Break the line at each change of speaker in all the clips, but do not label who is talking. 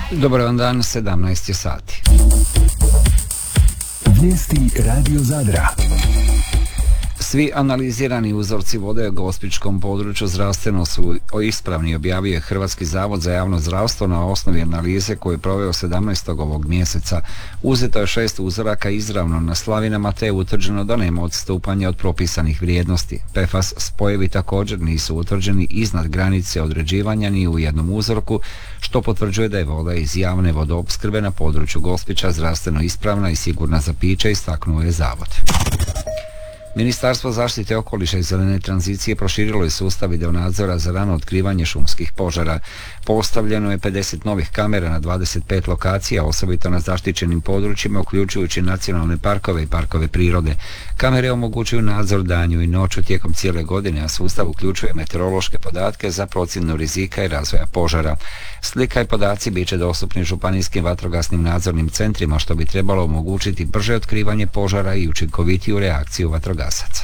Dobar vam dan, 17 je sati.
Vijesti Radio Zadra.
Svi analizirani uzorci vode u gospićkom području zdravstveno su ispravni, objavio je Hrvatski zavod za javno zdravstvo na osnovi analize koju je proveo 17. ovog mjeseca. Uzeto je 6 uzoraka izravno na slavinama te je utvrđeno da nema odstupanja od propisanih vrijednosti. PFAS spojevi također nisu utvrđeni iznad granice određivanja ni u jednom uzorku, što potvrđuje da je voda iz javne vodoopskrbe na području Gospića zdravstveno ispravna i sigurna za piće, istaknuo je zavod. Ministarstvo zaštite okoliša i zelene tranzicije proširilo je sustav videonadzora za rano otkrivanje šumskih požara. Postavljeno je 50 novih kamera na 25 lokacija, osobito na zaštićenim područjima, uključujući nacionalne parkove i parkove prirode. Kamere omogućuju nadzor danju i noću tijekom cijele godine, a sustav uključuje meteorološke podatke za procjenu rizika i razvoja požara. Slika i podaci bit će dostupni županijskim vatrogasnim nadzornim centrima, što bi trebalo omogućiti brže otkrivanje požara i učinkovitiju reakciju vatrogasaca.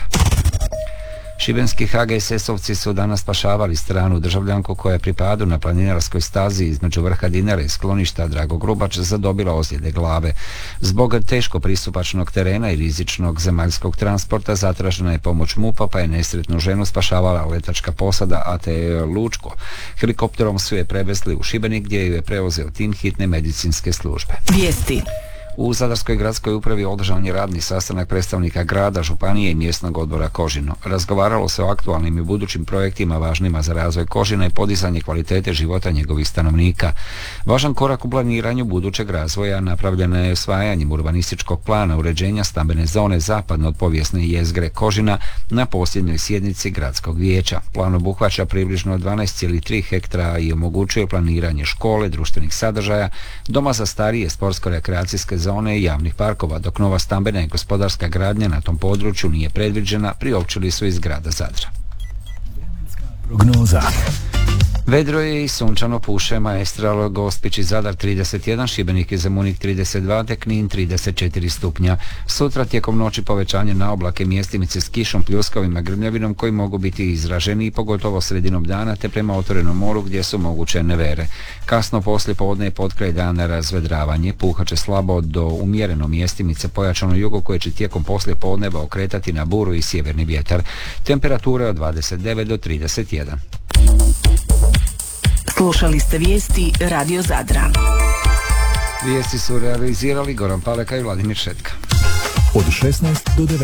Šibenski HGSS-ovci su danas spašavali stranu državljanku koja je pri padu na planinarskoj stazi između vrha Dinare i skloništa Drago Grubač zadobila ozljede glave. Zbog teško pristupačnog terena i rizičnog zemaljskog transporta zatražena je pomoć MUP-a, pa je nesretnu ženu spašavala letačka posada ATE Lučko. Helikopterom su je prevezli u Šibenik gdje ju je preuzeo tim hitne medicinske službe.
Vijesti.
U Zadarskoj gradskoj upravi održan je radni sastanak predstavnika grada, županije i mjesnog odbora Kožino. Razgovaralo se o aktualnim i budućim projektima važnima za razvoj Kožina i podizanje kvalitete života njegovih stanovnika. Važan korak u planiranju budućeg razvoja napravljeno je usvajanjem urbanističkog plana uređenja stambene zone zapadno od povijesne jezgre Kožina na posljednjoj sjednici gradskog vijeća. Plan obuhvaća približno 12,3 hektara i omogućuje planiranje škole, društvenih sadržaja, doma za starije, sportsko-rekreacijske zone i javnih parkova, dok nova stambena i gospodarska gradnja na tom području nije predviđena, priopćili su iz grada Zadra.
Prognoza.
Vedro je i sunčano, puše Maestral, Gospić i Zadar 31, Šibenik i Zemunik 32, te Knin 34 stupnja. Sutra tijekom noći povećanje na oblake, mjestimice s kišom, pljuskovima, grmljavinom koji mogu biti izraženi, pogotovo sredinom dana te prema otvorenom moru gdje su moguće nevere. Kasno poslije podne i potkraj dana razvedravanje, puhaće slabo do umjereno, mjestimice pojačano jugo koje će tijekom poslije podneva okretati na buru i sjeverni vjetar. Temperature od 29 do 31.
Slušali ste vijesti Radio Zadra.
Vijesti su realizirali Goran Paleka i Vladimir Šetka.
Od 16 do 19.